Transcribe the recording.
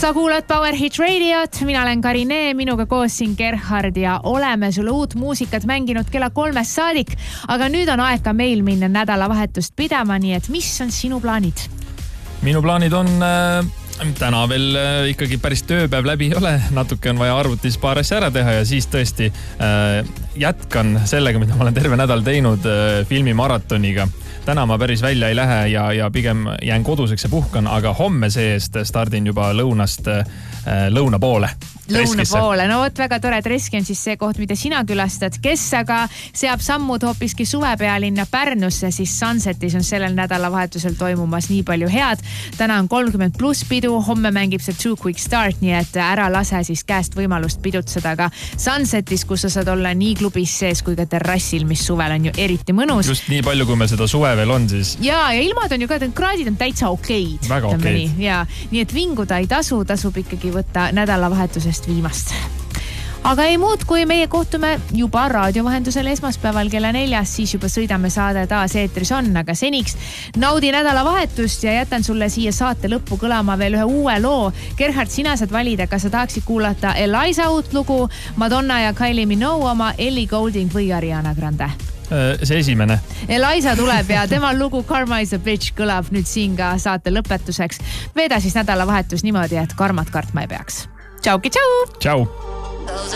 Sa kuulad Power Hit Radiot, mina olen Karine, minuga koos siin Gerhard ja oleme sulle uut muusikat mänginud kella 3 saadik, aga nüüd on aeg ka meil minna nädalavahetust pidama, nii et mis on sinu plaanid? Minu plaanid on täna veel ikkagi päris tööpäev läbi ei ole, natuke on vaja arvutis paar asja ära teha ja siis tõesti jätkan sellega, mida ma olen terve nädal teinud filmimaratoniga. Täna ma päris välja ei lähe ja pigem jään koduseks ja puhkan, aga homme seest stardin juba lõunast lõuna poole. Lõuna poole, no võt väga tore, Treski on siis see koht, mida sina külastad, kes aga seab sammud hoopiski suvepealinna Pärnusse, siis Sunsetis on sellel nädalavahetusel toimumas nii palju head. Täna on 30+ pidu, homme mängib see Too Quick Start, nii et ära lase siis käest võimalust pidutseda ka Sunsetis, kus sa saad olla nii klubis sees kui ka terrassil, mis suvel on ju eriti mõnus. Just nii palju, kui meil seda suve veel on siis. Ja ilmad on ju ka, kraadid on täitsa okeid. Väga okeid. Ja, nii et vinguda ei tasub ikkagi võtta nädalavahetusest viimast. Aga ei muud, kui meie kohtume juba raadiovahendusel esmaspäeval kella 4, siis juba sõidame saade taas eetris on, aga seniks naudi nädalavahetust ja jätan sulle siia saate lõppu kõlama veel ühe uue loo. Gerhard, sina saad valida, kas sa tahaksid kuulata Eliza uut lugu, Madonna ja Kylie Minogue oma, Ellie Goulding või Ariana Grande? See esimene. Eliza tuleb ja tema lugu Karma is a Bitch kõlab nüüd siin ka saate lõpetuseks. Veeda siis nädalavahetus niimoodi, et karmat kartma ei peaks. Tšauki, tšau! Tšau!